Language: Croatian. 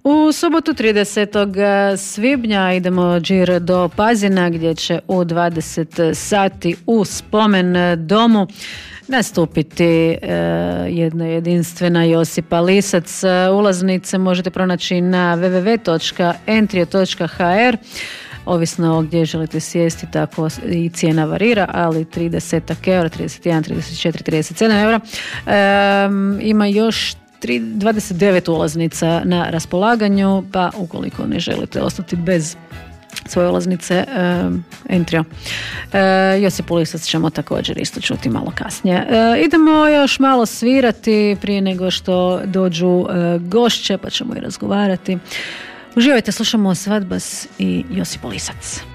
U subotu 30. svibnja idemo Đir do Pazina gdje će u 20 sati u Spomen domu nastupiti jedna jedinstvena Josipa Lisac. Ulaznice možete pronaći na www.entrio.hr. Ovisno gdje želite sjesti, tako i cijena varira, ali 30 eura, 31, 34, 37 eura. Ima još 29 ulaznica na raspolaganju, pa ukoliko ne želite ostati bez svoje ulaznice, Entrio. Josip Lisac ćemo također isto čuti malo kasnije. Idemo još malo svirati prije nego što dođu gošće, pa ćemo i razgovarati. Uživajte, slušamo Svadbas i Josip Lisac.